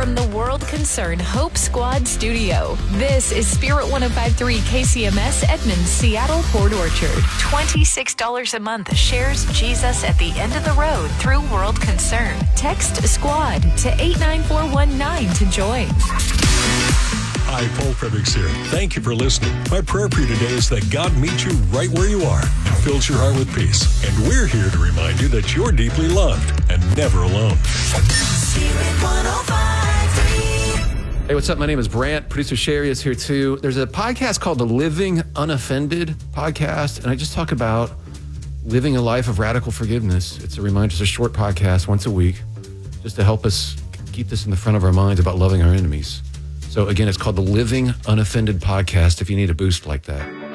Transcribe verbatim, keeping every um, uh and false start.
from the World Concern Hope Squad studio. This is Spirit one oh five point three K C M S Edmonds, Seattle, Port Orchard. twenty-six dollars a month shares Jesus at the end of the road through World Concern. Text SQUAD to eight nine four one nine to join. Hi, Paul Fredericks here. Thank you for listening. My prayer for you today is that God meets you right where you are and fills your heart with peace. And we're here to remind you that you're deeply loved and never alone. Hey, what's up? My name is Brant. Producer Sherry is here too. There's a podcast called the Living Unoffended podcast, and I just talk about living a life of radical forgiveness. It's a reminder, it's a short podcast once a week, just to help us keep this in the front of our minds about loving our enemies. So again, it's called the Living Unoffended podcast if you need a boost like that.